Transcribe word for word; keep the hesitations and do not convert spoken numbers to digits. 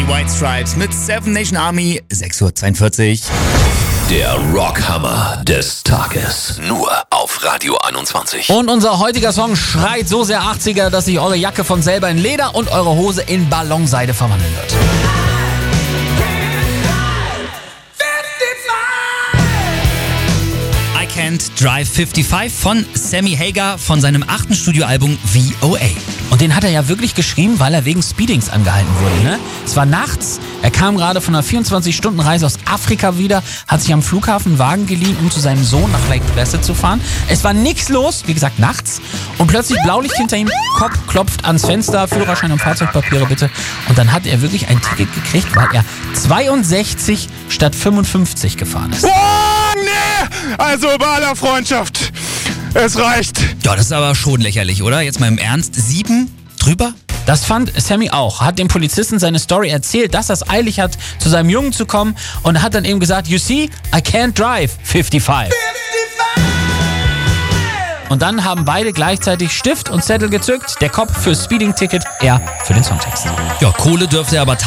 Die White Stripes mit Seven Nation Army, sechs Uhr zweiundvierzig. Der Rockhammer des Tages. Nur auf Radio einundzwanzig. Und unser heutiger Song schreit so sehr achtziger, dass sich eure Jacke von selber in Leder und eure Hose in Ballonseide verwandeln wird. I Can't Drive fünfundfünfzig von Sammy Hagar von seinem achten Studioalbum V O A. Und den hat er ja wirklich geschrieben, weil er wegen Speedings angehalten wurde. Ne? Es war nachts, er kam gerade von einer vierundzwanzig-Stunden-Reise aus Afrika wieder, hat sich am Flughafen einen Wagen geliehen, um zu seinem Sohn nach Lake Placid zu fahren. Es war nichts los, wie gesagt nachts. Und plötzlich Blaulicht hinter ihm, Cop klopft ans Fenster, Führerschein und Fahrzeugpapiere bitte. Und dann hat er wirklich ein Ticket gekriegt, weil er zweiundsechzig statt fünfundfünfzig gefahren ist. Oh, nee! Also bei aller Freundschaft, es reicht. Ja, das ist aber schon lächerlich, oder? Jetzt mal im Ernst. Sieben drüber? Das fand Sammy auch. Hat dem Polizisten seine Story erzählt, dass er es eilig hat, zu seinem Jungen zu kommen. Und hat dann eben gesagt, you see, I can't drive fünfundfünfzig. Und dann haben beide gleichzeitig Stift und Zettel gezückt. Der Cop für Speeding-Ticket, er für den Songtext. Ja, Kohle dürfte er aber